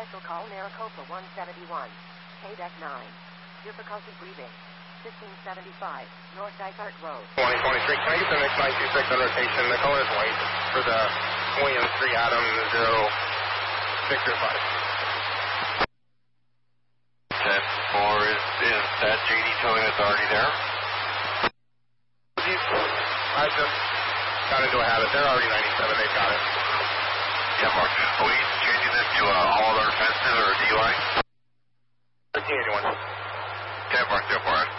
Cancel call Maricopa 171. KDEC 9. Difficulty breathing. 1575 North Dysart Road. 2023. Can I get the next 926 on rotation? The color is white for the Williams 3 Adam 0605. 10-4 is that JD towing authority there? I just got into a habit. They're already 97. They've got it. Yeah, Mark. Are we changing this to all other offenses or DUI? 1381. 10 Mark, 10 4.